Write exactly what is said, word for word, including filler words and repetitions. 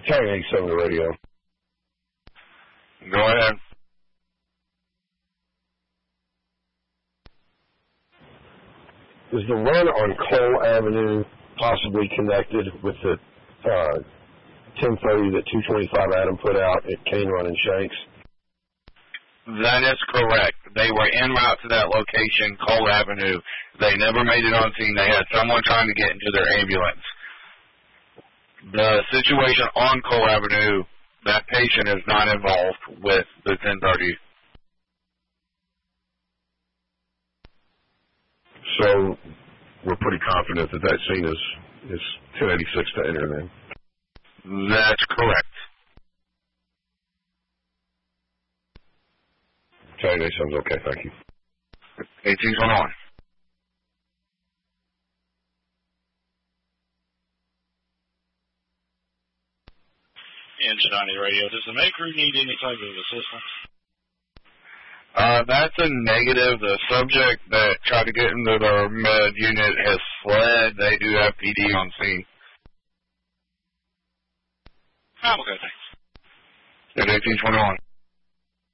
Battalion eighty-seven to radio. Go ahead. Is the run on Cole Avenue possibly connected with the uh, ten thirty that two twenty-five Adam put out at Cane Run and Shanks? That is correct. They were en route to that location, Cole Avenue. They never made it on scene. They had someone trying to get into their ambulance. The situation on Cole Avenue, that patient is not involved with the ten thirty. So we're pretty confident that that scene is, is ten eighty-six to enter then? That's correct. Okay, that sounds okay, thank you. eighteen's going on. Engine ninety radio. Does the make crew need any type of assistance? Uh, that's a negative. The subject that tried to get into their med unit has fled. They do have P D on scene. Oh, okay, thanks. eighteen twenty-one.